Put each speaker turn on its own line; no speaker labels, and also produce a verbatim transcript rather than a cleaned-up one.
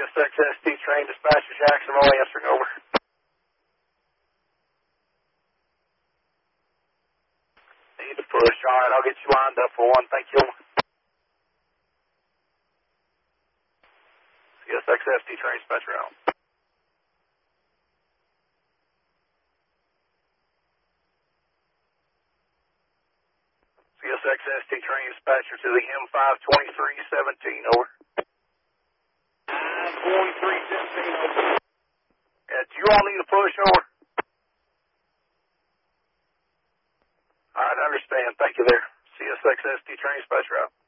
S X S T train dispatcher Jacksonville answering over. Need to push. All right, I'll get you lined up for one. Thank you. C S X S T train dispatcher out. C S X S T train dispatcher to the M five twenty-three seventeen, over.
five twenty-three seventeen, over.
Yeah, do you all need a push, over? All right, I understand. Thank you there. C S X S T train dispatcher out.